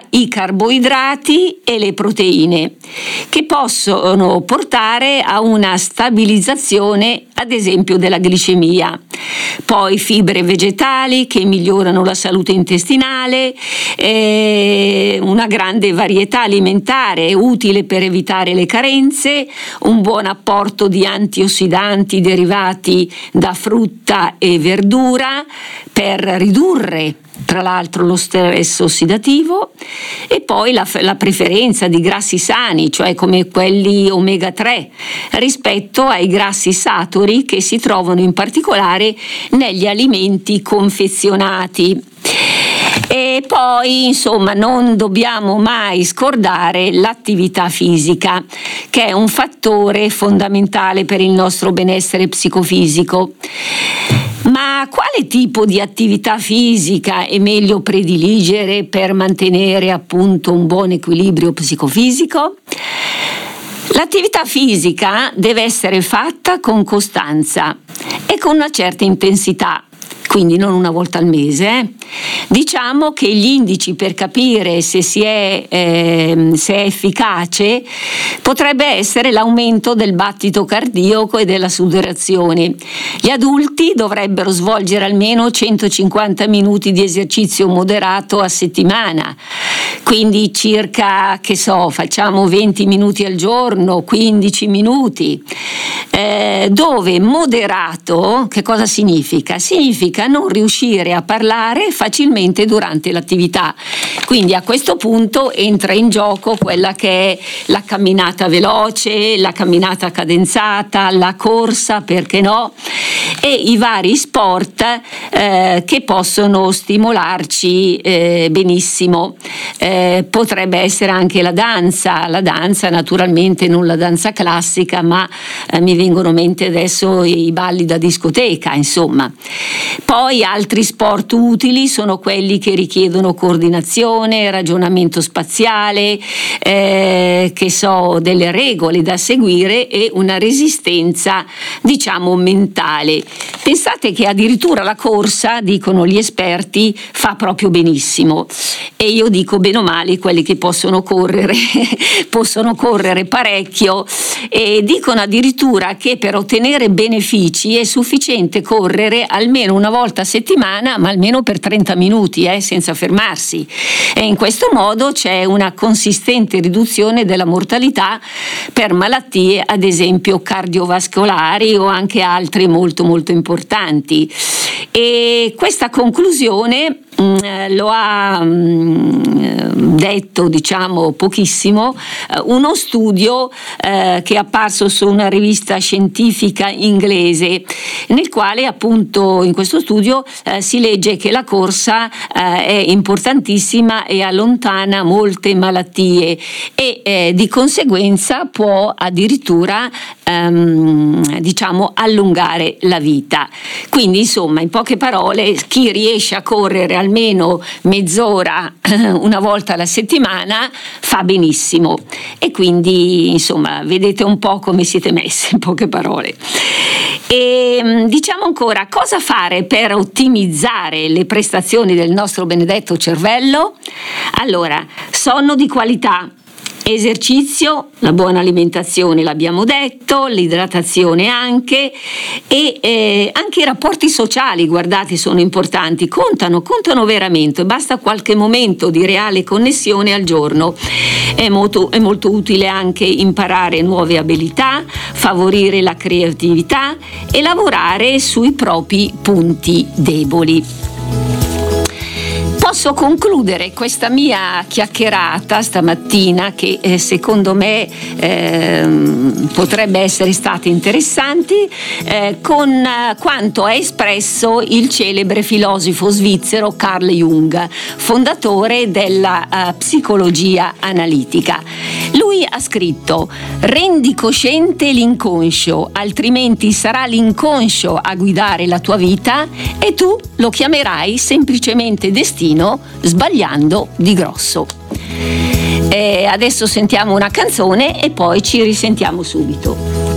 tra i carboidrati e le proteine, che possono portare a una stabilizzazione, ad esempio, della glicemia. Poi fibre vegetali che migliorano la salute intestinale, una grande varietà alimentare utile per evitare le carenze, un buon apporto di antiossidanti derivati da frutta e verdura per ridurre tra l'altro lo stress ossidativo, e poi la preferenza di grassi sani, cioè come quelli omega 3, rispetto ai grassi saturi che si trovano in particolare negli alimenti confezionati. E poi, insomma, non dobbiamo mai scordare l'attività fisica, che è un fattore fondamentale per il nostro benessere psicofisico. Ma quale tipo di attività fisica è meglio prediligere per mantenere appunto un buon equilibrio psicofisico? L'attività fisica deve essere fatta con costanza e con una certa intensità, quindi non una volta al mese. Diciamo che gli indici per capire se è efficace potrebbe essere l'aumento del battito cardiaco e della sudorazione. Gli adulti dovrebbero svolgere almeno 150 minuti di esercizio moderato a settimana, quindi circa, facciamo 20 minuti al giorno, 15 minuti, dove moderato, che cosa significa? Significa non riuscire a parlare facilmente durante l'attività. Quindi a questo punto entra in gioco quella che è la camminata veloce, la camminata cadenzata, la corsa, perché no, e i vari sport che possono stimolarci benissimo. Potrebbe essere anche la danza naturalmente non la danza classica, ma mi vengono in mente adesso i balli da discoteca, insomma. Poi altri sport utili sono quelli che richiedono coordinazione, ragionamento spaziale, delle regole da seguire e una resistenza, diciamo, mentale. Pensate che addirittura la corsa, dicono gli esperti, fa proprio benissimo, e io dico bene o male quelli che possono correre parecchio, e dicono addirittura che per ottenere benefici è sufficiente correre almeno una volta a settimana, ma almeno per 30 minuti senza fermarsi, e in questo modo c'è una consistente riduzione della mortalità per malattie ad esempio cardiovascolari o anche altre molto molto importanti. E questa conclusione lo ha detto, diciamo, pochissimo uno studio che è apparso su una rivista scientifica inglese, nel quale appunto in questo studio si legge che la corsa è importantissima e allontana molte malattie e di conseguenza può addirittura allungare la vita. Quindi insomma, in poche parole, chi riesce a correre almeno mezz'ora una volta alla settimana fa benissimo, e quindi insomma vedete un po' come siete messi, in poche parole. E diciamo ancora, cosa fare per ottimizzare le prestazioni del nostro benedetto cervello? Allora, sonno di qualità, esercizio, la buona alimentazione l'abbiamo detto, l'idratazione anche, e anche i rapporti sociali, guardate, sono importanti, contano veramente, basta qualche momento di reale connessione al giorno. È molto utile anche imparare nuove abilità, favorire la creatività e lavorare sui propri punti deboli. Posso concludere questa mia chiacchierata stamattina, che secondo me potrebbe essere stata interessante, con quanto ha espresso il celebre filosofo svizzero Carl Jung, fondatore della psicologia analitica. Lui ha scritto: rendi cosciente l'inconscio, altrimenti sarà l'inconscio a guidare la tua vita e tu lo chiamerai semplicemente destino, sbagliando di grosso. Adesso sentiamo una canzone e poi ci risentiamo subito.